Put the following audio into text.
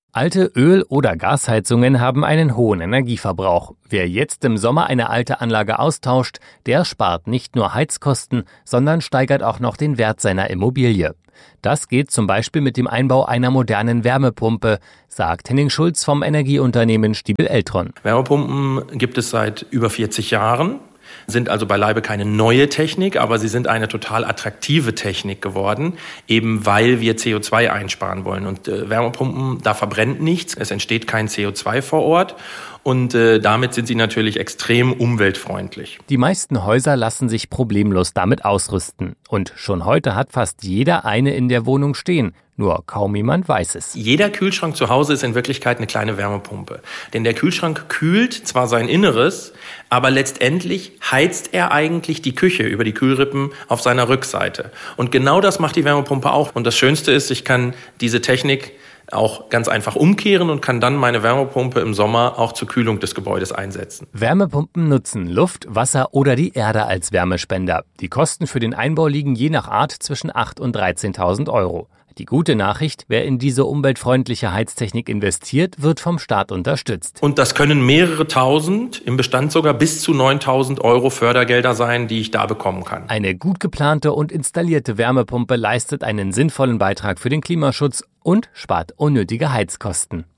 Alte Öl- oder Gasheizungen haben einen hohen Energieverbrauch. Wer jetzt im Sommer eine alte Anlage austauscht, der spart nicht nur Heizkosten, sondern steigert auch noch den Wert seiner Immobilie. Das geht zum Beispiel mit dem Einbau einer modernen Wärmepumpe, sagt Henning Schulz vom Energieunternehmen Stiebel-Eltron. Wärmepumpen gibt es seit über 40 Jahren. Sind also beileibe keine neue Technik, aber sie sind eine total attraktive Technik geworden, eben weil wir CO2 einsparen wollen. Und Wärmepumpen, da verbrennt nichts, es entsteht kein CO2 vor Ort und damit sind sie natürlich extrem umweltfreundlich. Die meisten Häuser lassen sich problemlos damit ausrüsten. Und schon heute hat fast jeder eine in der Wohnung stehen. Nur kaum jemand weiß es. Jeder Kühlschrank zu Hause ist in Wirklichkeit eine kleine Wärmepumpe. Denn der Kühlschrank kühlt zwar sein Inneres, aber letztendlich heizt er eigentlich die Küche über die Kühlrippen auf seiner Rückseite. Und genau das macht die Wärmepumpe auch. Und das Schönste ist, ich kann diese Technik auch ganz einfach umkehren und kann dann meine Wärmepumpe im Sommer auch zur Kühlung des Gebäudes einsetzen. Wärmepumpen nutzen Luft, Wasser oder die Erde als Wärmespender. Die Kosten für den Einbau liegen je nach Art zwischen 8.000 und 13.000 Euro. Die gute Nachricht, wer in diese umweltfreundliche Heiztechnik investiert, wird vom Staat unterstützt. Und das können mehrere tausend, im Bestand sogar bis zu 9.000 Euro Fördergelder sein, die ich da bekommen kann. Eine gut geplante und installierte Wärmepumpe leistet einen sinnvollen Beitrag für den Klimaschutz und spart unnötige Heizkosten.